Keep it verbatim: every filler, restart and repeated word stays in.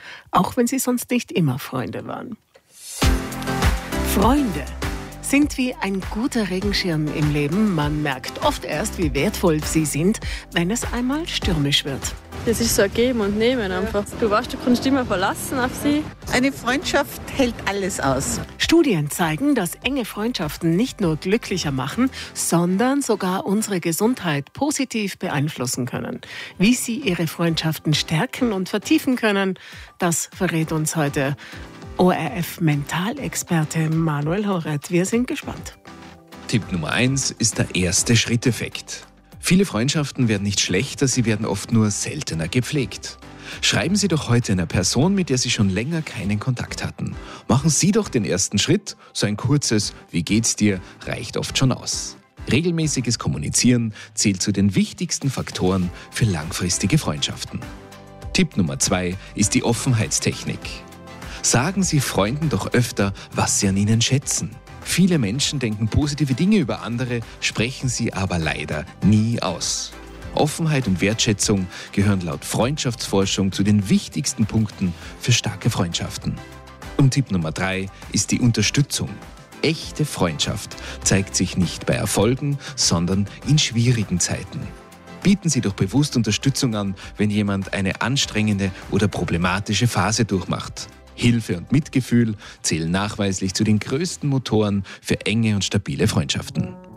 auch wenn sie sonst nicht immer Freunde waren. Freunde sind wie ein guter Regenschirm im Leben. Man merkt oft erst, wie wertvoll sie sind, wenn es einmal stürmisch wird. Das ist so ein Geben und Nehmen einfach. Du weißt, du kannst dich immer verlassen auf sie. Eine Freundschaft hält alles aus. Studien zeigen, dass enge Freundschaften nicht nur glücklicher machen, sondern sogar unsere Gesundheit positiv beeinflussen können. Wie sie ihre Freundschaften stärken und vertiefen können, das verrät uns heute O R F-Mentalexperte Manuel Horet. Wir sind gespannt. Tipp Nummer eins ist der erste Schritteffekt. Viele Freundschaften werden nicht schlechter, sie werden oft nur seltener gepflegt. Schreiben Sie doch heute einer Person, mit der Sie schon länger keinen Kontakt hatten. Machen Sie doch den ersten Schritt. So ein kurzes „Wie geht's dir?“ reicht oft schon aus. Regelmäßiges Kommunizieren zählt zu den wichtigsten Faktoren für langfristige Freundschaften. Tipp Nummer zwei ist die Offenheitstechnik. Sagen Sie Freunden doch öfter, was sie an ihnen schätzen. Viele Menschen denken positive Dinge über andere, sprechen sie aber leider nie aus. Offenheit und Wertschätzung gehören laut Freundschaftsforschung zu den wichtigsten Punkten für starke Freundschaften. Und Tipp Nummer drei ist die Unterstützung. Echte Freundschaft zeigt sich nicht bei Erfolgen, sondern in schwierigen Zeiten. Bieten Sie doch bewusst Unterstützung an, wenn jemand eine anstrengende oder problematische Phase durchmacht. Hilfe und Mitgefühl zählen nachweislich zu den größten Motoren für enge und stabile Freundschaften.